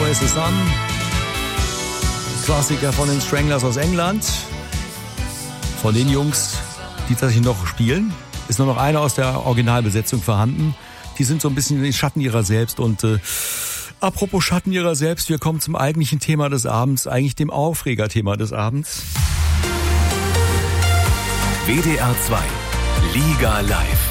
Always the Sun. Klassiker von den Stranglers aus England. Von den Jungs, die tatsächlich noch spielen, ist nur noch einer aus der Originalbesetzung vorhanden. Die sind so ein bisschen in den Schatten ihrer selbst. Und apropos Schatten ihrer selbst, wir kommen zum eigentlichen Thema des Abends, eigentlich dem Aufregerthema des Abends. WDR 2 Liga Live.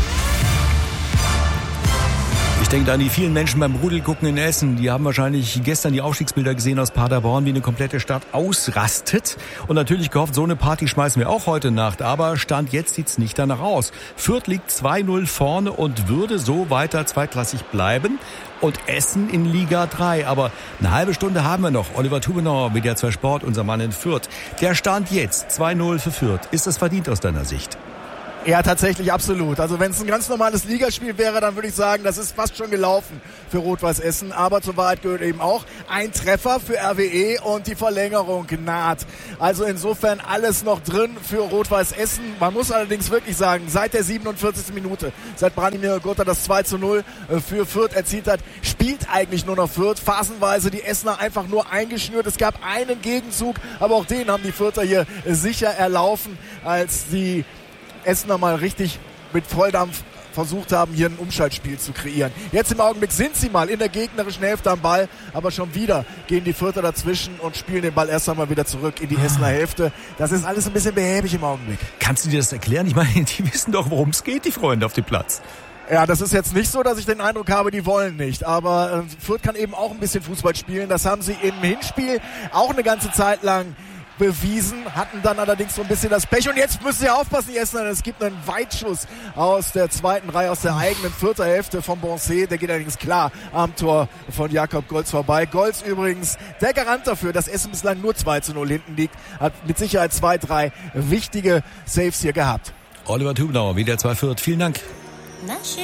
Ich denke an die vielen Menschen beim Rudelgucken in Essen. Die haben wahrscheinlich gestern die Aufstiegsbilder gesehen aus Paderborn, wie eine komplette Stadt ausrastet. Und natürlich gehofft, so eine Party schmeißen wir auch heute Nacht. Aber Stand jetzt sieht's nicht danach aus. Fürth liegt 2-0 vorne und würde so weiter zweitklassig bleiben. Und Essen in Liga 3. Aber eine halbe Stunde haben wir noch. Oliver Tubenauer, WDR 2 Sport, unser Mann in Fürth. Der Stand jetzt 2-0 für Fürth. Ist das verdient aus deiner Sicht? Ja, tatsächlich absolut. Also wenn es ein ganz normales Ligaspiel wäre, dann würde ich sagen, das ist fast schon gelaufen für Rot-Weiß Essen. Aber zur Wahrheit gehört eben auch ein Treffer für RWE und die Verlängerung naht. Also insofern alles noch drin für Rot-Weiß Essen. Man muss allerdings wirklich sagen, seit der 47. Minute, seit Branimir Gotha das 2-0 für Fürth erzielt hat, spielt eigentlich nur noch Fürth. Phasenweise die Essener einfach nur eingeschnürt. Es gab einen Gegenzug, aber auch den haben die Fürther hier sicher erlaufen, als die Essener mal richtig mit Volldampf versucht haben, hier ein Umschaltspiel zu kreieren. Jetzt im Augenblick sind sie mal in der gegnerischen Hälfte am Ball, aber schon wieder gehen die Fürther dazwischen und spielen den Ball erst einmal wieder zurück in die Essener Hälfte. Das ist alles ein bisschen behäbig im Augenblick. Kannst du dir das erklären? Ich meine, die wissen doch, worum es geht, die Freunde auf dem Platz. Ja, das ist jetzt nicht so, dass ich den Eindruck habe, die wollen nicht. Aber Fürth kann eben auch ein bisschen Fußball spielen. Das haben sie im Hinspiel auch eine ganze Zeit lang bewiesen, hatten dann allerdings so ein bisschen das Pech. Und jetzt müssen sie aufpassen, die Essener. Es gibt einen Weitschuss aus der zweiten Reihe, aus der eigenen Fürther Hälfte von Bonset. Der geht allerdings klar am Tor von Jakob Golz vorbei. Golz übrigens der Garant dafür, dass Essen bislang nur 2-0 hinten liegt. Hat mit Sicherheit 2-3 wichtige Saves hier gehabt. Oliver Tubenauer, WDR 2 Fürth. Vielen Dank.